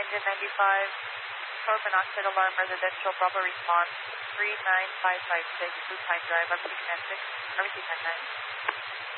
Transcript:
Engine 95, carbon monoxide alarm, residential, Bravo response, 39556, Blue Pine Drive, RPC 96, RPC 99.